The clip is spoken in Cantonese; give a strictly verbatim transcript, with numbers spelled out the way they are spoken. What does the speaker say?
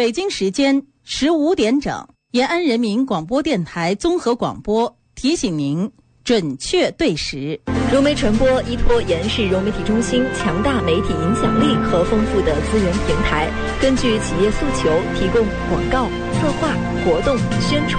北京时间十五点整，延安人民广播电台综合广播提醒您准确对时。 融媒传播依托延世融媒体中心强大媒体影响力和丰富的资源平台，根据企业诉求提供广告、策划、活动、宣传。